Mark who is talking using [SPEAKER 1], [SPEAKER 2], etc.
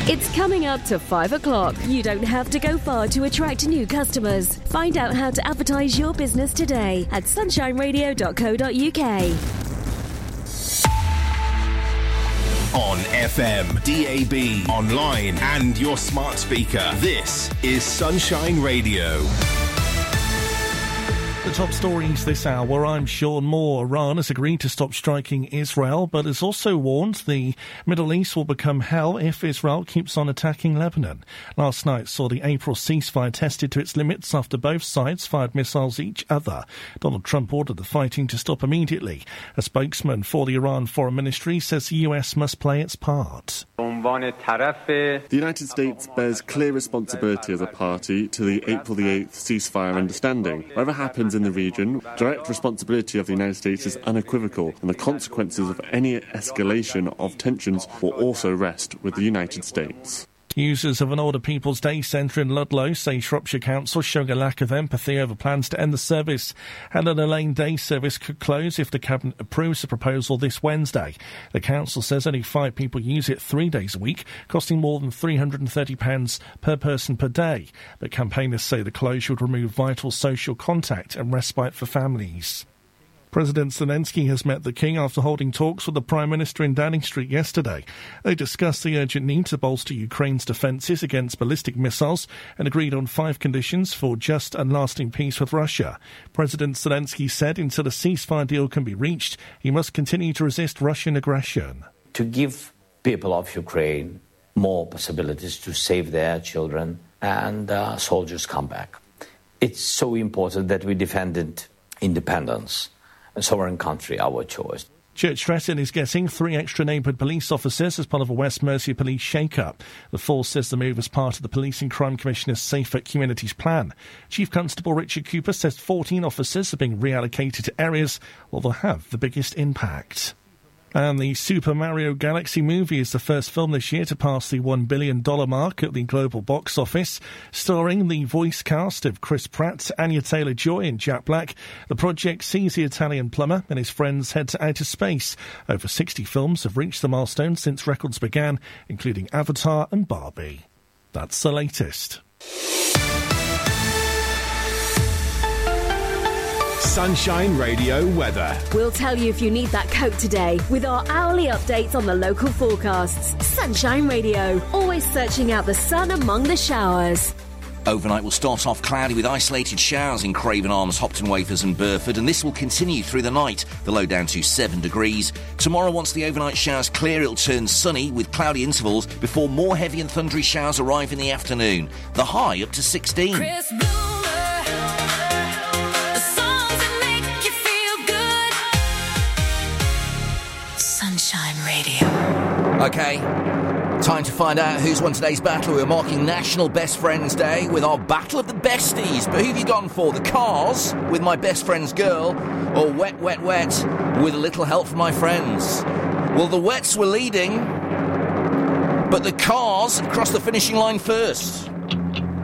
[SPEAKER 1] It's coming up to 5 o'clock. You don't have to go far to attract new customers. Find out how to advertise your business today at sunshineradio.co.uk.
[SPEAKER 2] On FM, DAB, online and your smart speaker. This is Sunshine Radio.
[SPEAKER 3] The top stories this hour, I'm Sean Moore. Iran has agreed to stop striking Israel, but has also warned the Middle East will become hell if Israel keeps on attacking Lebanon. Last night saw the April ceasefire tested to its limits after both sides fired missiles at each other. Donald Trump ordered the fighting to stop immediately. A spokesman for the Iran Foreign Ministry says the US must play its part.
[SPEAKER 4] The United States bears clear responsibility as a party to the April the 8th ceasefire understanding. Whatever happens in the region, direct responsibility of the United States is unequivocal, and the consequences of any escalation of tensions will also rest with the United States.
[SPEAKER 3] Users of an Older People's Day Centre in Ludlow say Shropshire Council showing a lack of empathy over plans to end the service. Helena Lane Day service could close if the Cabinet approves the proposal this Wednesday. The council says only 5 people use it 3 days a week, costing more than £330 per person per day. But campaigners say the closure would remove vital social contact and respite for families. President Zelensky has met the King after holding talks with the Prime Minister in Downing Street yesterday. They discussed the urgent need to bolster Ukraine's defences against ballistic missiles and agreed on 5 conditions for just and lasting peace with Russia. President Zelensky said until a ceasefire deal can be reached, he must continue to resist Russian aggression.
[SPEAKER 5] To give people of Ukraine more possibilities to save their children and soldiers come back. It's so important that we defended independence. A sovereign country, our choice.
[SPEAKER 3] Church Stretton is getting 3 extra neighbourhood police officers as part of a West Mercia police shake-up. The force says the move is part of the Police and Crime Commissioner's Safer Communities plan. Chief Constable Richard Cooper says 14 officers are being reallocated to areas where they'll have the biggest impact. And the Super Mario Galaxy movie is the first film this year to pass the $1 billion mark at the global box office. Starring the voice cast of Chris Pratt, Anya Taylor-Joy and Jack Black, the project sees the Italian plumber and his friends head to outer space. Over 60 films have reached the milestone since records began, including Avatar and Barbie. That's the latest.
[SPEAKER 2] Sunshine Radio weather.
[SPEAKER 1] We'll tell you if you need that coat today with our hourly updates on the local forecasts. Sunshine Radio, always searching out the sun among the showers.
[SPEAKER 6] Overnight will start off cloudy with isolated showers in Craven Arms, Hopton Wafers and Burford, and this will continue through the night, the low down to 7 degrees. Tomorrow, once the overnight showers clear, it'll turn sunny with cloudy intervals before more heavy and thundery showers arrive in the afternoon. The high up to 16.
[SPEAKER 7] Chris Boomer, the songs that make you feel good. Sunshine Radio.
[SPEAKER 6] OK, time to find out who's won today's battle. We're marking National Best Friends Day with our Battle of the Besties. But who have you gone for? The Cars with My Best Friend's Girl, or Wet, Wet, Wet with a little help from my friends? Well, the Wets were leading, but the Cars had crossed the finishing line first.